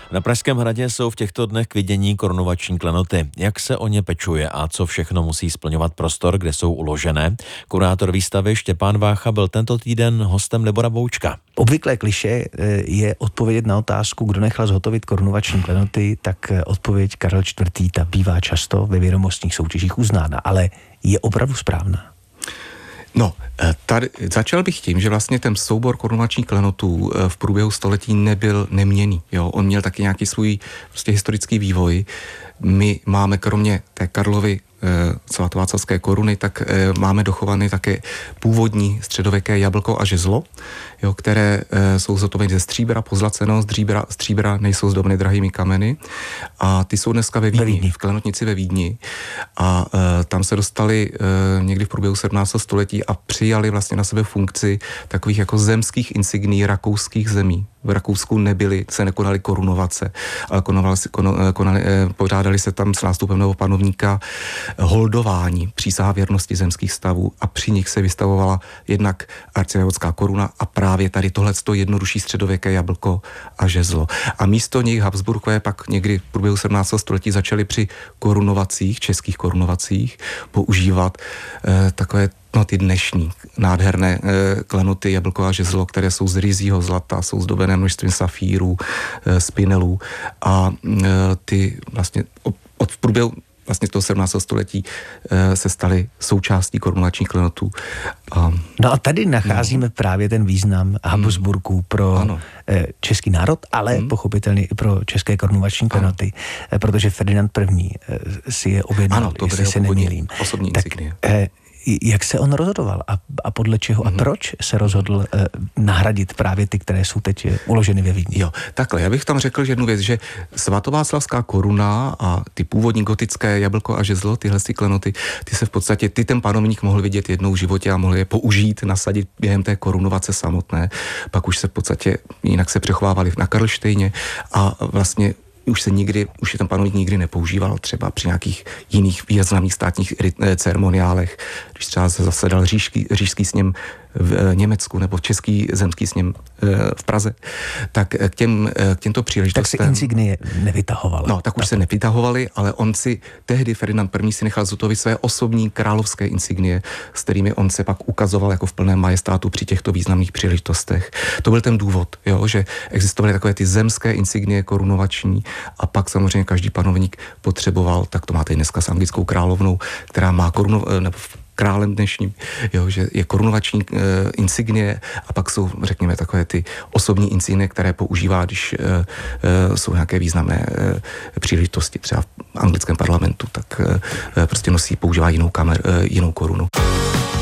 Na Pražském hradě jsou v těchto dnech k vidění korunovační klenoty. Jak se o ně pečuje a co všechno musí splňovat prostor, kde jsou uložené? Kurátor výstavy Štěpán Vácha byl tento týden hostem Libora Boučka. Obvyklé klišé je odpovědět na otázku, kdo nechal zhotovit korunovační klenoty, tak odpověď Karel IV. Ta bývá často ve vědomostních soutěžích uznána, ale je opravdu správná? No, tady začal bych tím, že vlastně ten soubor korunovačních klenotů v průběhu století nebyl neměnný. Jo? On měl taky nějaký svůj prostě historický vývoj. My máme kromě té Karlovy svatováclavské koruny, tak máme dochované také původní středověké jablko a žezlo, jo, které jsou zhotoveny ze stříbra, pozlaceno stříbra, nejsou zdobeny drahými kameny a ty jsou dneska ve Vídni. V klenotnici ve Vídni a tam se dostali někdy v průběhu 17. století a přijali vlastně na sebe funkci takových jako zemských insignií rakouských zemí. V Rakousku se nekonaly korunovace, ale pořádali se tam s nástupem nového panovníka holdování, přísaha věrnosti zemských stavů a při nich se vystavovala jednak arcivévodská koruna a právě tady tohleto jednodušší středověké jablko a žezlo. A místo nich Habsburkové pak někdy v průběhu 17. století začali při korunovacích, českých korunovacích používat takové ty dnešní nádherné klenoty jablko a žezlo, které jsou z ryzího zlata, jsou zdobené množstvím safírů, spinelů a ty vlastně od průběhu vlastně toho 17. století se staly součástí korunovačních klenotů. No a tady nacházíme právě ten význam Habsburků pro český národ, ale pochopitelně i pro české korunovační klenoty, protože Ferdinand I. si je objednal, jestli se nemýlím. Osobní insignie. Jak se on rozhodoval a podle čeho a proč se rozhodl nahradit právě ty, které jsou teď uloženy ve Vídni? Jo, takhle, já bych tam řekl jednu věc, že svatováclavská koruna a ty původní gotické jablko a žezlo, tyhle klenoty, ty se v podstatě, ten panovník mohl vidět jednou v životě a mohl je použít, nasadit během té korunovace samotné, pak už se v podstatě jinak se přechovávaly na Karlštejně a vlastně už je ten panovník nikdy nepoužíval třeba při nějakých jiných významných státních ceremoniálech, když třeba se zasedal říšský sněm v Německu nebo český zemský sněm v Praze, tak k těmto příležitostem... Tak se insignie nevytahovaly. No, tak už se nevytahovaly, ale on si tehdy, Ferdinand I. si nechal zhotovit své osobní královské insignie, s kterými on se pak ukazoval jako v plném majestátu při těchto významných příležitostech. To byl ten důvod, jo, že existovaly takové ty zemské insignie korunovační a pak samozřejmě každý panovník potřeboval, tak to máte i dneska s anglickou královnou, která má králem dnešním, jo, že je korunovační insignie a pak jsou, řekněme, takové ty osobní insignie, které používá, když jsou nějaké významné příležitosti, třeba v anglickém parlamentu, tak prostě používá jinou korunu.